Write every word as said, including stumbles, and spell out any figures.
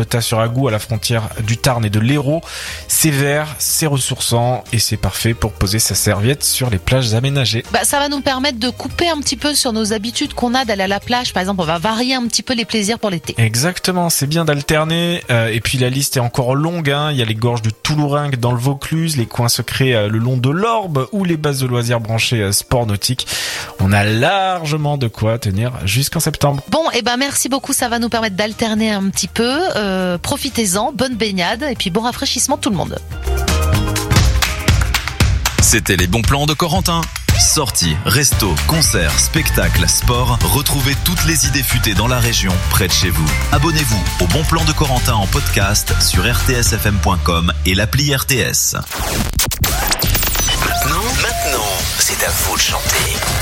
Tas-sur-Agou à la frontière du Tarn et de l'Hérault. C'est vert, c'est ressourçant et c'est parfait pour poser sa serviette sur les plages aménagées. Bah, ça va nous permettre de couper un petit peu sur nos habitudes qu'on a d'aller à la plage. Par exemple, on va varier un petit peu les plaisirs pour l'été. Exactement, c'est bien d'alterner. Euh, et puis la liste est encore longue, hein. Il y a les gorges de Toulouringue dans le Vaucluse, les coins secrets euh, le long de l'Orbe ou les bases de loisirs branchées euh, sport nautique. On a largement de quoi tenir jusqu'en septembre. Bon, et ben merci beaucoup, ça va nous permettre d'alterner un petit peu. Euh, profitez-en, bonne baignade et puis bon rafraîchissement tout le monde. C'était les bons plans de Corentin. Sorties, restos, concerts, spectacles, sport, retrouvez toutes les idées futées dans la région, près de chez vous. Abonnez-vous au Bon Plan de Corentin en podcast sur r t s f m point com et l'appli R T S. Maintenant, maintenant, c'est à vous de chanter.